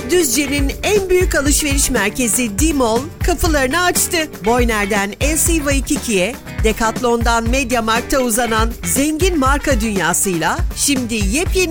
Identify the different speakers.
Speaker 1: Düzce'nin en büyük alışveriş merkezi D-Mall kapılarını açtı. Boyner'den LC Waikiki'ye, Decathlon'dan MediaMarkt'a uzanan zengin marka dünyasıyla şimdi yepyeni